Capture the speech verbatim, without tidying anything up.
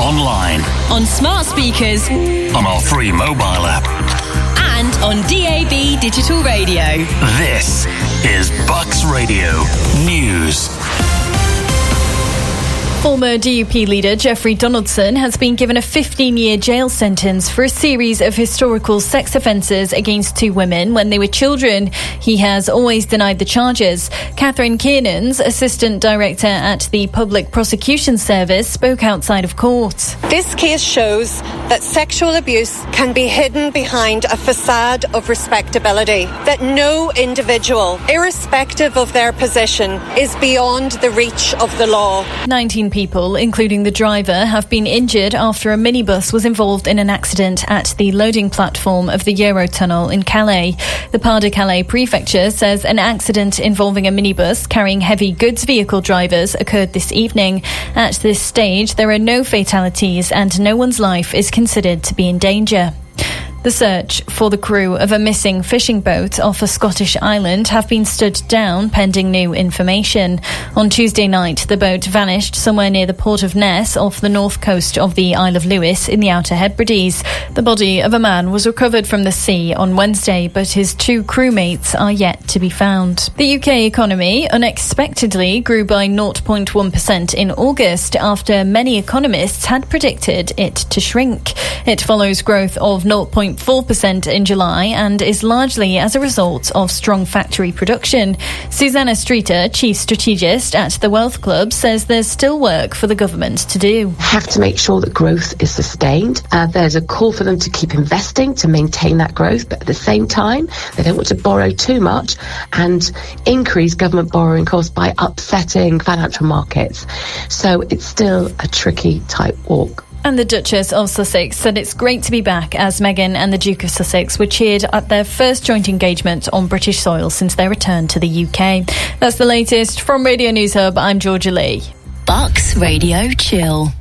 online, on smart speakers, on our free mobile app, and on D A B digital radio. This is Bucks Radio News. Former D U P leader Jeffrey Donaldson has been given a fifteen-year jail sentence for a series of historical sex offences against two women when they were children. He has always denied the charges. Catherine Kiernans, Assistant Director at the Public Prosecution Service, spoke outside of court. This case shows that sexual abuse can be hidden behind a facade of respectability, that no individual, irrespective of their position, is beyond the reach of the law. nineteen people, including the driver, have been injured after a minibus was involved in an accident at the loading platform of the Eurotunnel in Calais. The Pas-de-Calais prefecture says an accident involving a minibus carrying heavy goods vehicle drivers occurred this evening. At this stage, there are no fatalities and no one's life is considered to be in danger. The search for the crew of a missing fishing boat off a Scottish island have been stood down pending new information. On Tuesday night, the boat vanished somewhere near the port of Ness off the north coast of the Isle of Lewis in the Outer Hebrides. The body of a man was recovered from the sea on Wednesday, but his two crewmates are yet to be found. The U K economy unexpectedly grew by zero point one percent in August after many economists had predicted it to shrink. It follows growth of zero point four percent in July and is largely as a result of strong factory production. Susanna Streeter, chief strategist at the Wealth Club, says there's still work for the government to do. Have to make sure that growth is sustained. Uh, there's a call for them to keep investing to maintain that growth, but at the same time, they don't want to borrow too much and increase government borrowing costs by upsetting financial markets. So it's still a tricky tight walk. And the Duchess of Sussex said it's great to be back as Meghan and the Duke of Sussex were cheered at their first joint engagement on British soil since their return to the U K. That's the latest from Radio News Hub. I'm Georgia Lee. Bucks Radio Chill.